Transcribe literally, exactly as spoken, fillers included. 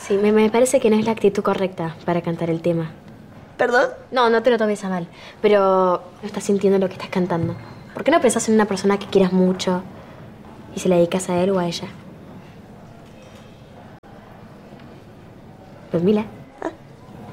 Sí, me, me parece que no es la actitud correcta para cantar el tema. ¿Perdón? No, no te lo tomes a mal, pero no estás sintiendo lo que estás cantando. ¿Por qué no pensás en una persona que quieras mucho y se la dedicas a él o a ella? Ludmila.